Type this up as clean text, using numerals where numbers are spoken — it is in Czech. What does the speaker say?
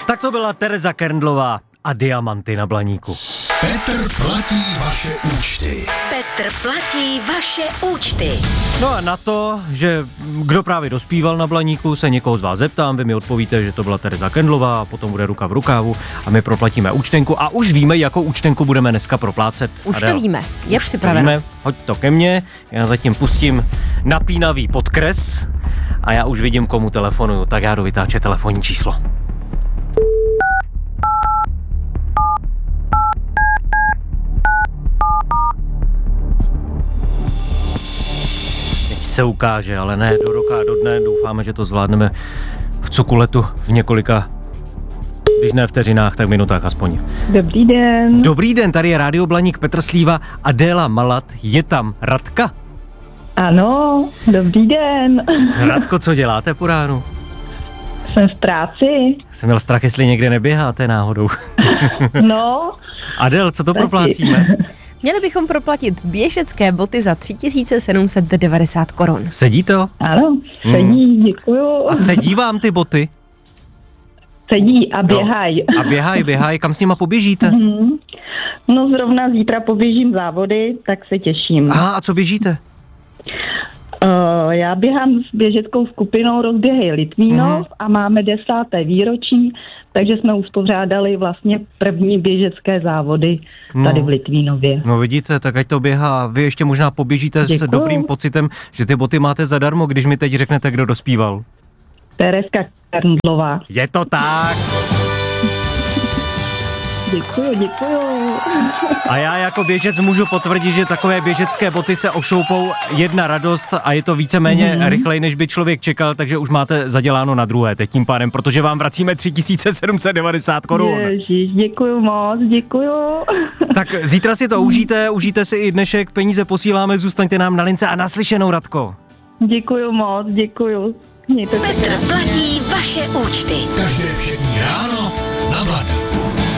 Tak to byla Tereza Kerndlová a Diamanty na Blaníku. Petr platí vaše účty. Petr platí vaše účty. No a na to, že kdo právě dospíval na Blaníku, se někoho z vás zeptám, vy mi odpovíte, že to byla Tereza Kerndlová a potom bude ruka v rukávu a my proplatíme účtenku a už víme, jakou účtenku budeme dneska proplácet. Už to víme, je připraveno. Hoď to ke mně, já zatím pustím napínavý podkres a já už vidím, komu telefonuju, tak já jdu vytáčet telefonní číslo. Se ukáže, ale ne do roka a do dne. Doufáme, že to zvládneme v cukuletu v několika, když ne vteřinách, tak minutách aspoň. Dobrý den. Dobrý den, tady je Rádio Blaník, Petr Slíva, Adéla Malat, je tam Radka? Ano, dobrý den. Radko, co děláte po ránu? Jsem v práci. Jsem měl strach, jestli někde neběháte náhodou. No. Adél, co to proplácíme? Měli bychom proplatit běžecké boty za 3790 korun. Sedí to? Ano, sedí, děkuju. A sedí vám ty boty? Sedí a běhají. No. A běhají, kam s nima poběžíte? No zrovna zítra poběžím závody, tak se těším. A co běžíte? Já běhám s běžeckou skupinou Rozběhej Litvínov a máme 10. výročí, takže jsme uspořádali vlastně první běžecké závody tady v Litvínově. No vidíte, tak ať to běhá. Vy ještě možná poběžíte s dobrým pocitem, že ty boty máte zadarmo, když mi teď řeknete, kdo dospíval. Terezka Kerndlová. Je to tak. Děkuju. A já jako běžec můžu potvrdit, že takové běžecké boty se ošoupou, jedna radost a je to víceméně rychleji, než by člověk čekal, takže už máte zaděláno na druhé teď tím pádem, protože vám vracíme 3790 korun. Ježiš, děkuju moc, děkuju. Tak zítra si to užijte si i dnešek, peníze posíláme, zůstaňte nám na lince a naslyšenou, Radko. Děkuju moc, děkuju. Petr platí vaše účty. Každé všední ráno na Blaníku.